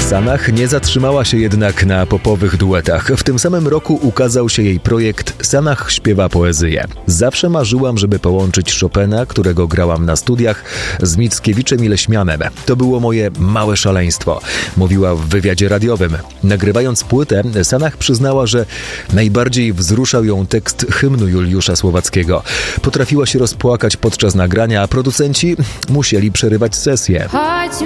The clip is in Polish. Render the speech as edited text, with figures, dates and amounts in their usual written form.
Sanach nie zatrzymała się jednak na popowych duetach. W tym samym roku ukazał się jej projekt Sanach śpiewa poezję. Zawsze marzyłam, żeby połączyć Chopina, którego grałam na studiach, z Mickiewiczem i Leśmianem. To było moje małe szaleństwo, mówiła w wywiadzie radiowym. Nagrywając płytę, Sanach przyznała, że najbardziej wzruszał ją tekst hymnu Juliusza Słowackiego. Potrafiła się rozpłakać podczas nagrania, a producenci musieli przerywać sesję. Chodź